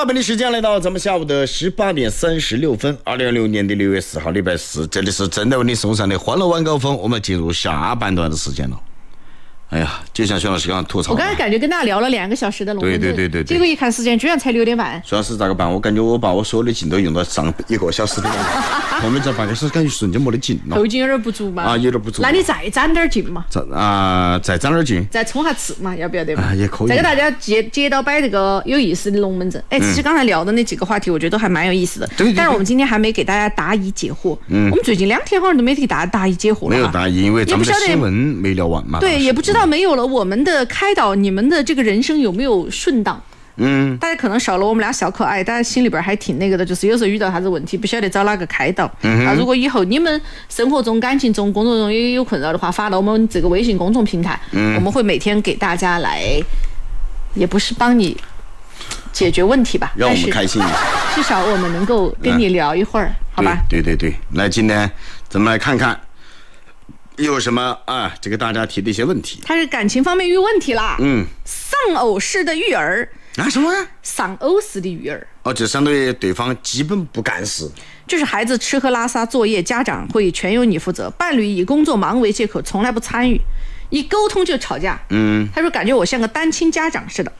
北京时间来到咱们下午的18:36 ，2026年6月4号，礼拜四，这里是正在为你送上的欢乐晚高峰，我们进入下半段的时间了。哎呀，就像徐老师刚刚吐槽， 我刚才感觉跟大家聊了2个小时的龙门阵， 对， 结果一看时间居然才6点半。 徐老师咋个办？我感觉我把我所有的劲都用到上1个小时的了，后面这半个小时感觉瞬间没得劲了。 后劲有点不足嘛？ 啊，有点不足。 那你再攒点劲嘛？ 再攒点劲， 再冲下刺嘛？要不要得嘛？ 也可以。 再给大家接到摆这个有意思的龙门阵。其实刚才聊的那几个话题，我觉得都还蛮有意思的。 对。 但是我们今天还没给大家答疑解惑。我们最近2天好像都没给大家答疑解惑了。 没有答疑，因为咱们的新闻没聊完嘛。 对，也不知道没有了我们的开导，你们的这个人生有没有顺当？大家可能少了我们俩小可爱，大家心里边还挺那个的，就是有时候遇到啥子问题，不晓得找哪个开导。如果以后你们生活中、感情中、工作中也有困扰的话，发到我们这个微信公众平台，我们会每天给大家来，也不是帮你解决问题吧， 让我们开心一下， 至少我们能够跟你聊一会儿，好吧？ 对，来，今天咱们来看看有什么这个大家提的一些问题。 他是感情方面遇问题啦。丧偶式的育儿。 什么呀？ 丧偶式的育儿。 就相对于对方基本不干事。 就是孩子吃喝拉撒作业，家长会全由你负责，伴侣以工作忙为借口，从来不参与，一沟通就吵架。他说感觉我像个单亲家长似的。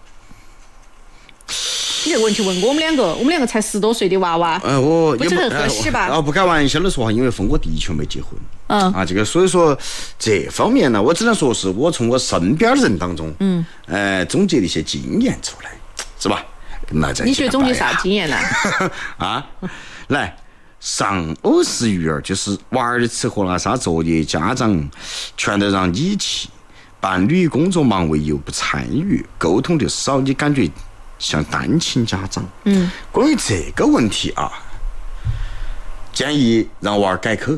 你这个问题问过我们两个才10多岁的娃娃，不是很合适吧？ 不开玩笑的说，因为我的确没结婚，这个所以说这方面呢，我只能说是我从我身边人当中，总结了一些经验出来，是吧？ 你学总结啥经验呢？ 来，丧偶式育儿就是娃儿的吃喝拉撒作业，家长全都让你去，伴侣工作忙为由不参与，沟通就少，你感觉像单亲家长。关于这个问题建议让娃儿改口，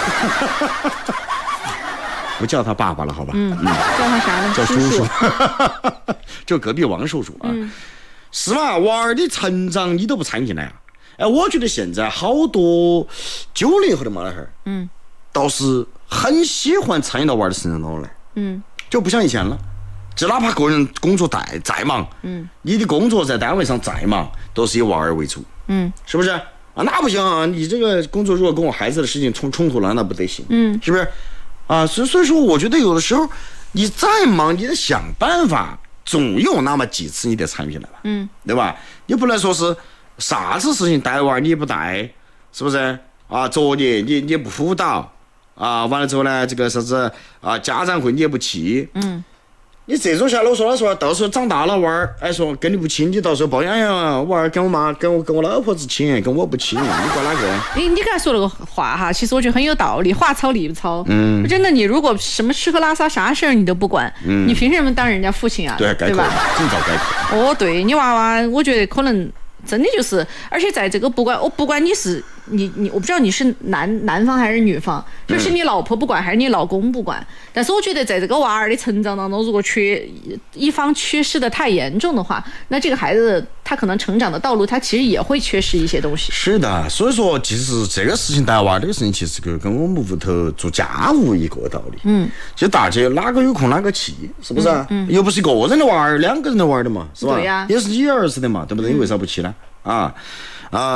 不叫他爸爸了，好吧？ 叫他啥呢？ 叫叔叔，就隔壁王叔叔是吧？娃儿的成长你都不参与进来我觉得现在好多90后的妈老汉儿，倒是很喜欢参与到娃儿的成长当中来，就不像以前了。就哪怕个人工作再忙，你的工作在单位上再忙，都是以娃儿为主，是不是那不行你这个工作如果跟我孩子的事情冲突了，那不得行，是不是所以说我觉得有的时候你再忙，你得想办法，总有那么几次你得参与进来吧，对吧？你不能说是啥子事情带娃儿你也不带，是不是作业你也不辅导完了之后呢，这个啥子家长会你也不去，你这种下来，我说老实话，到时候长大了娃儿说跟你不亲，你到时候抱怨娃儿跟我妈跟我老婆子亲，跟我不亲，你怪哪个？ 你刚才说了个话哈，其实我觉得很有道理，话糙理不糙。真的，你如果什么吃喝拉撒啥事儿你都不管，你凭什么当人家父亲啊？ 对吧？尽早改口。 对你娃娃，我觉得可能真的就是，而且在这个不管你是你，我不知道你是男方还是女方，就是你老婆不管还是你老公不管，但是我觉得在这个娃儿的成长当中，如果一方缺失的太严重的话，那这个孩子他可能成长的道路他其实也会缺失一些东西。 是的，所以说其实这个事情带娃这个事情，其实跟我们屋头做家务一个道理。就大家哪个有空哪个去，是不是又不是一个人的娃儿，2个人的娃儿的嘛，是吧？ 对呀， 也是你儿子的嘛，对不对？你为啥不去呢？